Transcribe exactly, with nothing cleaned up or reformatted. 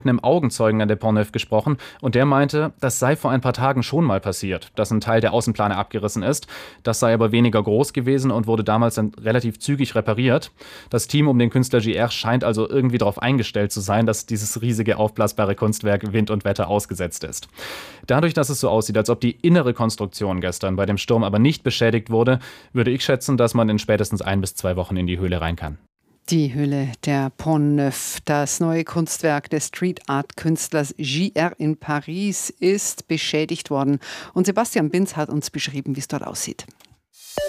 einem Augenzeugen an der Pont Neuf gesprochen und der meinte, das sei vor ein paar Tagen schon mal passiert, dass ein Teil der Außenplane abgerissen ist. Das sei aber weniger groß gewesen und wurde damals dann relativ zügig repariert. Das Team um den Künstler J R scheint also irgendwie darauf eingestellt zu sein, dass dieses riesige aufblasbare Kunstwerk Wind und Wetter ausgesetzt ist. Dadurch, dass es so aussieht, als ob die innere Konstruktion gestern bei dem Sturm aber nicht beschädigt wurde, würde ich schätzen, dass man in spätestens ein bis zwei Wochen in die Höhle rein kann. Die Höhle der Pont Neuf, das neue Kunstwerk des Street-Art-Künstlers J R in Paris, ist beschädigt worden. Und Sebastian Binz hat uns beschrieben, wie es dort aussieht.